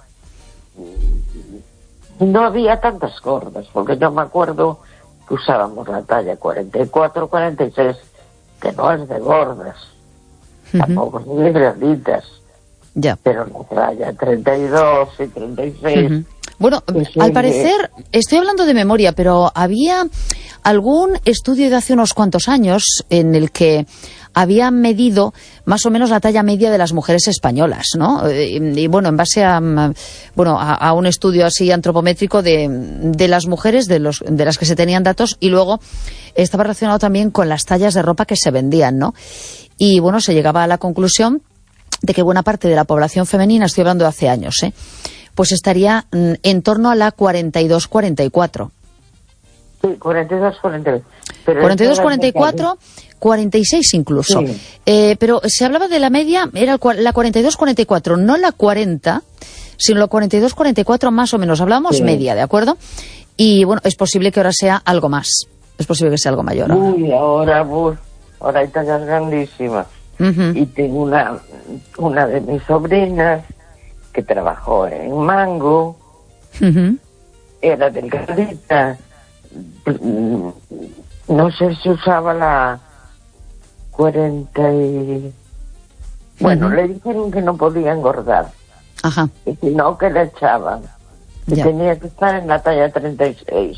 no había tantas gordas, porque yo me acuerdo que usábamos la talla 44, 46, que no es de gordas, tampoco es de gorditas, pero la talla 32 y 36... Bueno, al parecer, estoy hablando de memoria, pero había algún estudio de hace unos cuantos años en el que había medido más o menos la talla media de las mujeres españolas, ¿no? Y bueno, en base a un estudio así antropométrico de las mujeres, de las que se tenían datos, y luego estaba relacionado también con las tallas de ropa que se vendían, ¿no? Y bueno, se llegaba a la conclusión de que buena parte de la población femenina, estoy hablando de hace años, pues estaría en torno a la 42-44. Sí, 42-43. 42-44, 46 incluso. Sí. Pero se hablaba de la media, era la 42-44, no la 40, sino la 42-44 más o menos. Hablábamos media, ¿de acuerdo? Y bueno, es posible que ahora sea algo más. Es posible que sea algo mayor. Ahora hay tallas grandísimas. Y tengo una de mis sobrinas que trabajó en Mango, era delgadita, no sé si usaba la 40 y... Bueno, le dijeron que no podía engordar, y si no, que le echaban, y tenía que estar en la talla 36.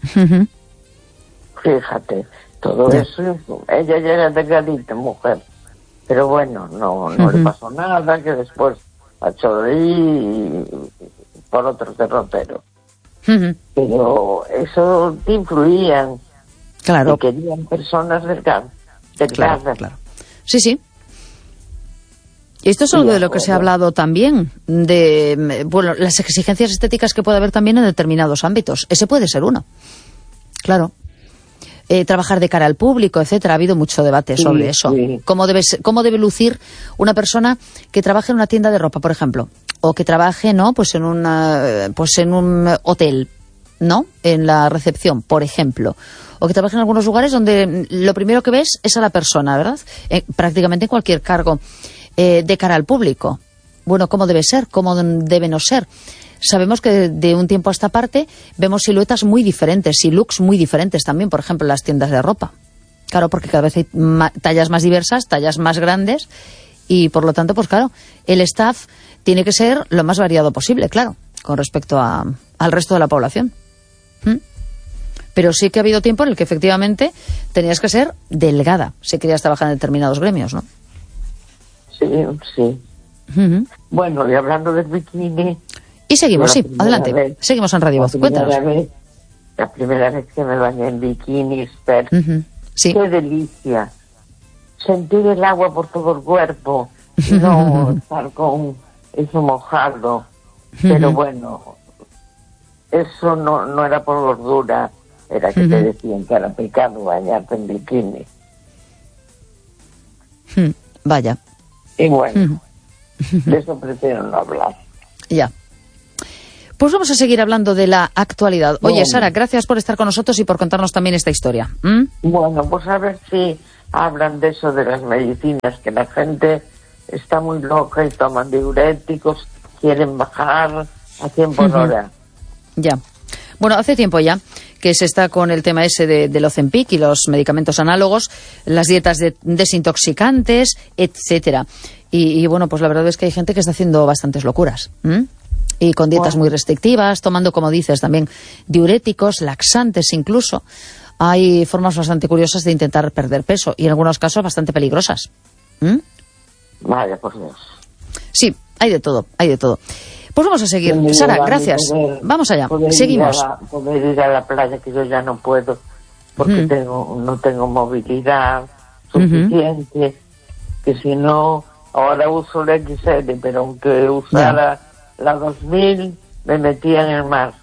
Fíjate, todo eso, ella ya era delgadita, mujer, pero bueno, no le pasó nada, que después echó de ahí por otros derroteros. Pero eso te influían. Claro. Y querían personas delgadas. Claro. Sí. Esto es algo de lo que se ha hablado también, de las exigencias estéticas que puede haber también en determinados ámbitos. Ese puede ser uno. Claro. Trabajar de cara al público, etcétera. Ha habido mucho debate sobre eso. Sí. ¿Cómo debe lucir una persona que trabaje en una tienda de ropa, por ejemplo? O que trabaje, ¿no? Pues en un hotel, ¿no? En la recepción, por ejemplo. O que trabaje en algunos lugares donde lo primero que ves es a la persona, ¿verdad? Prácticamente en cualquier cargo. De cara al público. Bueno, ¿cómo debe ser? ¿Cómo debe no ser? Sabemos que de un tiempo a esta parte vemos siluetas muy diferentes y looks muy diferentes también, por ejemplo, en las tiendas de ropa. Claro, porque cada vez hay tallas más diversas, tallas más grandes y, por lo tanto, pues claro, el staff tiene que ser lo más variado posible, claro, con respecto al resto de la población. Pero sí que ha habido tiempo en el que efectivamente tenías que ser delgada si querías trabajar en determinados gremios, ¿no? Sí. Bueno, y hablando del bikini... Y seguimos, sí, adelante. Seguimos en Radio Voz. Cuéntanos. La primera vez que me bañé en bikini, sí. Qué delicia. Sentir el agua por todo el cuerpo, no estar con eso mojado. Pero bueno, eso no era por gordura, era que te decían que era pecado bañarte en bikini. Vaya. Y bueno, de eso prefiero no hablar. Ya. Pues vamos a seguir hablando de la actualidad. Oye, Sara, gracias por estar con nosotros y por contarnos también esta historia. Bueno, pues a ver si hablan de eso de las medicinas, que la gente está muy loca y toman diuréticos, quieren bajar a 100 por hora. Ya. Bueno, hace tiempo ya que se está con el tema ese del Ozempic y los medicamentos análogos, las dietas desintoxicantes, etcétera. Y bueno, pues la verdad es que hay gente que está haciendo bastantes locuras. Y con dietas muy restrictivas, tomando, como dices, también diuréticos, laxantes incluso. Hay formas bastante curiosas de intentar perder peso y en algunos casos bastante peligrosas. Vaya, por Dios. Sí, hay de todo, hay de todo. Pues vamos a seguir. Sara, gracias. Vamos allá. Seguimos. Poder ir a la playa, que yo ya no puedo, porque no tengo movilidad suficiente, que si no, ahora uso la XL, pero aunque usara la 2000, me metía en el mar.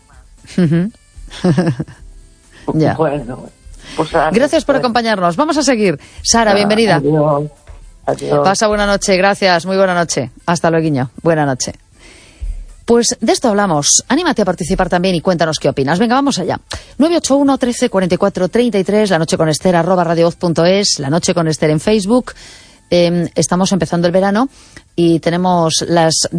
Ya. Bueno, pues gracias por acompañarnos. Vamos a seguir. Sara, bienvenida. Adiós. Pasa buena noche, gracias. Muy buena noche. Hasta luego. Buena noche. Pues de esto hablamos. Anímate a participar también y cuéntanos qué opinas. Venga, vamos allá. 981 13 44 33, La Noche con Ester, @radiovoz.es, La Noche con Ester en Facebook. Estamos empezando el verano y tenemos las